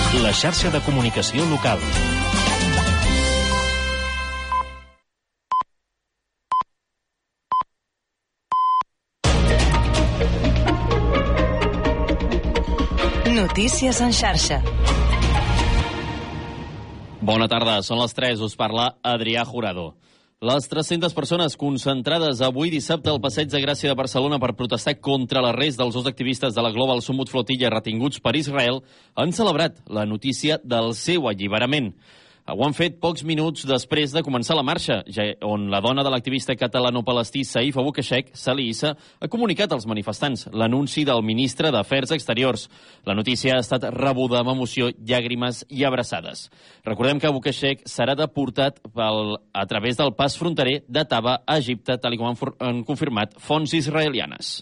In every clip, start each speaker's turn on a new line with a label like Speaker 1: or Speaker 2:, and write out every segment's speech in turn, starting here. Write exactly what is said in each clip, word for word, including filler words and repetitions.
Speaker 1: La xarxa de comunicació local.
Speaker 2: Notícies en xarxa.
Speaker 3: Bona tarda, són les tres, us parla Adrià Jurado. Les tres-centes persones concentrades avui dissabte al Passeig de Gràcia de Barcelona per protestar contra l'arrest dels dos activistes de la Global Summit Flotilla retinguts per Israel han celebrat la notícia del seu alliberament. Ho han fet pocs minuts després de començar la marxa, ja on la dona de l'activista catalano-palestí Saif Abou-Kashek, Sali Issa, ha comunicat als manifestants l'anunci del ministre d'Afers Exteriors. La notícia ha estat rebuda amb emoció, llàgrimes i abraçades. Recordem que Abou-Kashek serà deportat pel, a través del pas fronterer de Taba a Egipte, tal com han, han confirmat fonts israelianes.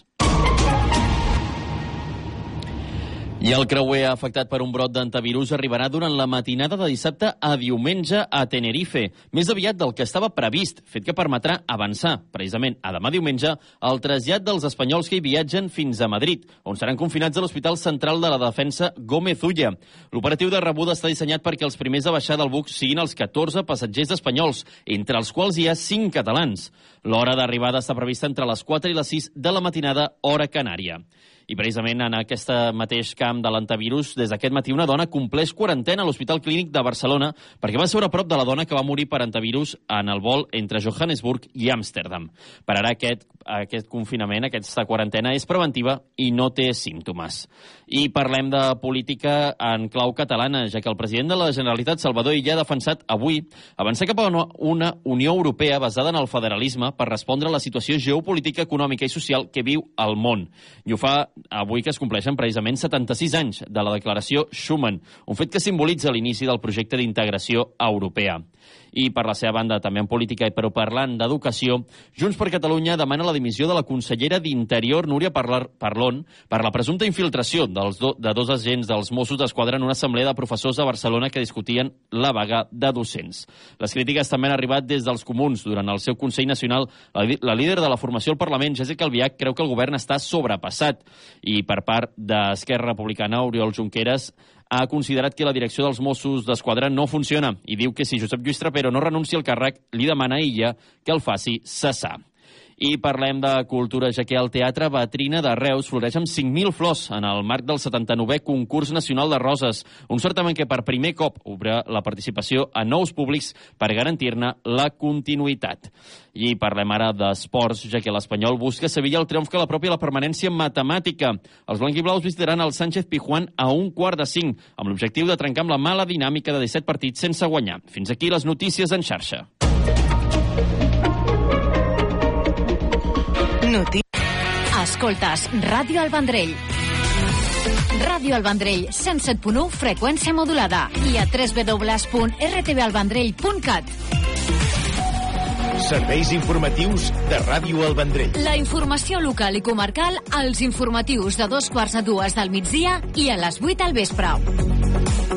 Speaker 3: I el creuer afectat per un brot d'antivirus arribarà durant la matinada de dissabte a diumenge a Tenerife, més aviat del que estava previst, fet que permetrà avançar, precisament a demà diumenge, el trasllat dels espanyols que hi viatgen fins a Madrid, on seran confinats a l'Hospital Central de la Defensa Gómez Ulla. L'operatiu de rebuda està dissenyat perquè els primers a baixar del buc siguin els catorze passatgers espanyols, entre els quals hi ha cinc catalans. L'hora d'arribada està prevista entre les quatre i les sis de la matinada, hora canària. I precisament en aquest mateix camp de l'antivirus, des d'aquest matí una dona compleix quarantena a l'Hospital Clínic de Barcelona perquè va seure a prop de la dona que va morir per antivirus en el vol entre Johannesburg i Amsterdam. Per ara aquest, aquest confinament, aquesta quarantena és preventiva i no té símptomes. I parlem de política en clau catalana, ja que el president de la Generalitat, Salvador Illa, ha defensat avui avançar cap a una Unió Europea basada en el federalisme per respondre a la situació geopolítica, econòmica i social que viu el món. I ho fa avui que es compleixen precisament setanta-sis anys de la declaració Schuman, un fet que simbolitza l'inici del projecte d'integració europea. I per la seva banda, també en política, però parlant d'educació, Junts per Catalunya demana la dimissió de la consellera d'Interior, Núria Parlon, per la presumpta infiltració dels do, de dos agents dels Mossos d'Esquadra en una assemblea de professors de Barcelona que discutien la vaga de docents. Les crítiques també han arribat des dels comuns. Durant el seu Consell Nacional, la, la líder de la formació al Parlament, Jéssica Albiach, creu que el govern està sobrepassat. I per part d'Esquerra Republicana, Oriol Junqueras ha considerat que la direcció dels Mossos d'Esquadra no funciona i diu que si Josep Lluís Trapero no renuncia al càrrec, li demana a Illa que el faci cessar. I parlem de cultura, ja que el Teatre Batrina de Reus floreix amb cinc mil flors en el marc del setanta-novè Concurs Nacional de Roses, un certamen que per primer cop obre la participació a nous públics per garantir-ne la continuïtat. I parlem ara d'esports, ja que l'Espanyol busca a Sevilla el triomf que la pròpia la permanència matemàtica. Els blanquiblaus visitaran el Sánchez Pizjuán a un quart de cinc, amb l'objectiu de trencar amb la mala dinàmica de disset partits sense guanyar. Fins aquí les notícies en xarxa.
Speaker 2: Noti...
Speaker 4: Escoltes Ràdio El Vendrell. Ràdio El Vendrell, cent set punt u, freqüència modulada. I a w w w punt r t v el vendrell punt cat.
Speaker 1: Serveis informatius de Ràdio El Vendrell.
Speaker 4: La informació local i comarcal als informatius de dos quarts a dues del migdia i a les vuit al vespre.